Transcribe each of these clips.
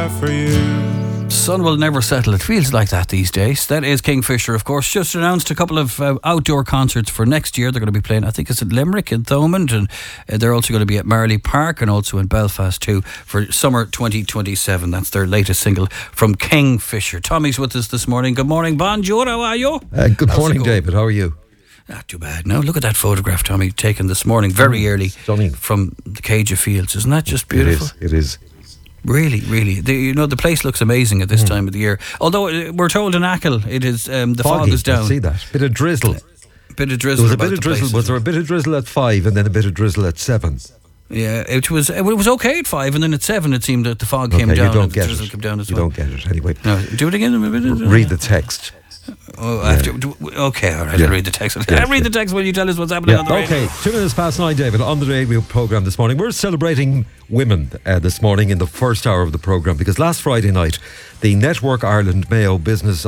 For you. Sun will never settle. It feels like that these days. That is Kingfisher, of course. Just announced a couple of outdoor concerts for next year. They're going to be playing, I think it's at Limerick in Thomond, and they're also going to be at Marley Park and also in Belfast too for summer 2027. That's their latest single from Kingfisher. Tommy's with us this morning. Good morning, bonjour. How are you? Good morning, David. How are you? Not too bad. Now look at that photograph, Tommy, taken this morning, very early, stunning, from the Cage of Fields. Isn't that just beautiful? It is. Really. The place looks amazing at this time of the year. Although we're told in Achill it is the fog is down. I see that. Bit of drizzle. There was a bit of drizzle. Was there a bit of drizzle at 5 and then a bit of drizzle at 7? Yeah, it was okay at 5 and then at 7 it seemed that the fog came down. You don't get it. You don't get it anyway. No, do it again. Read the text. Oh, after, okay, all right. I'll read the text. I'll read the text when you tell us what's happening on the radio. Okay, 2 minutes past 9, David, on the radio programme this morning. We're celebrating women this morning in the first hour of the programme because last Friday night, the Network Ireland Mayo Business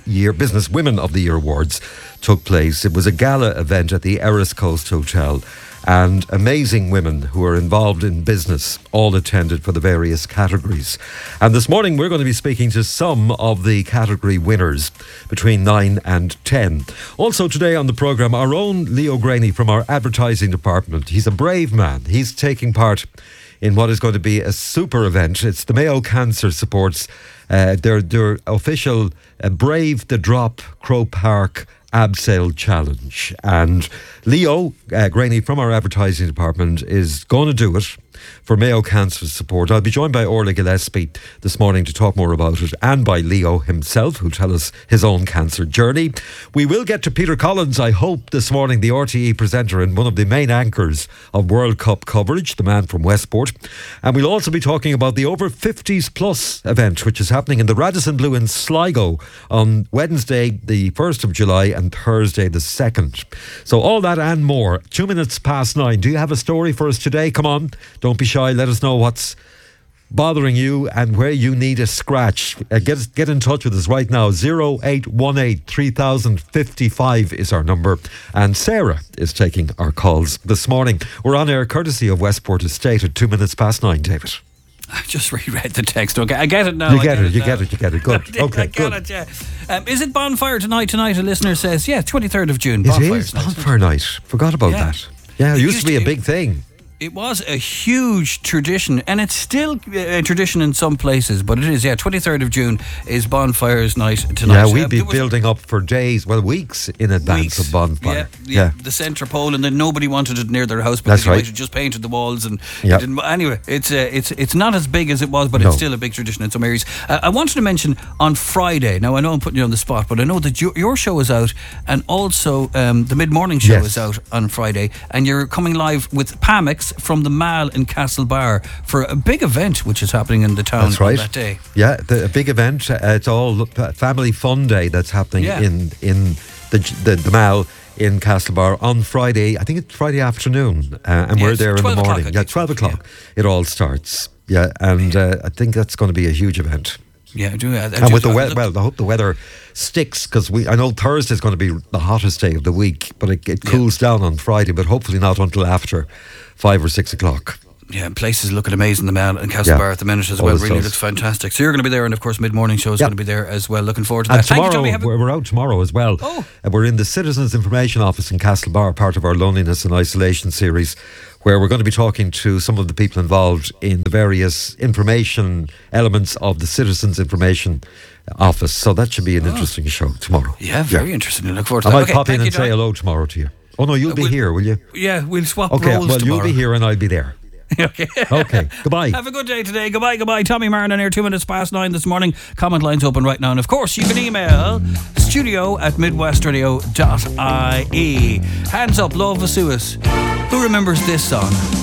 Women of the Year Awards took place. It was a gala event at the Erris Coast Hotel, and amazing women who are involved in business all attended for the various categories. And this morning we're going to be speaking to some of the category winners between 9 and 10. Also today on the programme, our own Leo Graney from our advertising department. He's a brave man. He's taking part in what is going to be a super event. It's the Mayo Cancer Supports their official Brave the Drop Croke Park Abseil Challenge, and Leo Graney from our advertising department is going to do it for Mayo Cancer Support. I'll be joined by Orla Gillespie this morning to talk more about it, and by Leo himself, who'll tell us his own cancer journey. We will get to Peter Collins, I hope, this morning, the RTE presenter and one of the main anchors of World Cup coverage, the man from Westport. And we'll also be talking about the Over 50s Plus event, which is happening in the Radisson Blu in Sligo on Wednesday the 1st of July and Thursday the 2nd. So all that and more. 2 minutes past 9. Do you have a story for us today? Come on, don't be shy. Let us know what's bothering you and where you need a scratch. Get in touch with us right now. 0818 3055 is our number, and Sarah is taking our calls this morning. We're on air courtesy of Westport Estate at 2 minutes past 9, David. I just reread the text. Okay, I get it now. You get it. Good. Okay, I get it, yeah. Is it bonfire tonight? A listener says, yeah, 23rd of June. It is bonfire night. Forgot about that. Yeah, it used to be a big thing. It was a huge tradition, and it's still a tradition in some places, but it is, 23rd of June is Bonfires Night tonight. Yeah, we'd be building up for days, weeks in advance of Bonfire. Yeah. The centre pole, and then nobody wanted it near their house because you might have just painted the walls. And anyway, it's not as big as it was, but it's still a big tradition in some areas. I wanted to mention on Friday, now I know I'm putting you on the spot, but I know that your show is out, and also the mid-morning show is out on Friday, and you're coming live with Pamex from the Mall in Castlebar for a big event which is happening in the town on that day. Yeah, a big event. It's all family fun day that's happening in the Mall in Castlebar on Friday. I think it's Friday afternoon, and we're there in the morning. 12 o'clock. It all starts. Yeah, and I think that's going to be a huge event. Yeah, I do. And with the weather, I hope the weather sticks, because I know Thursday's going to be the hottest day of the week, but it cools down on Friday, but hopefully not until after 5 or 6 o'clock. Yeah, and places looking amazing, the Mall and Castlebar at the minute as well. Really looks fantastic. So you're going to be there, and of course mid-morning show is going to be there as well. Looking forward to that. And tomorrow, we're out tomorrow as well. We're in the Citizens Information Office in Castlebar, part of our Loneliness and Isolation series, where we're going to be talking to some of the people involved in the various information elements of the Citizens Information Office. So that should be an interesting show tomorrow. Yeah, very interesting. I look forward to that. I might pop in and say hello tomorrow to you. Oh no, you'll be here, will you? Yeah, we'll swap roles well, tomorrow. You'll be here and I'll be there. Okay, goodbye. Have a good day today. Goodbye. Tommy Martin on air 2 minutes past 9 this morning. Comment lines open right now, and of course you can email studio@midwestradio.ie. Hands up, Love Vesuvius. Who remembers this song?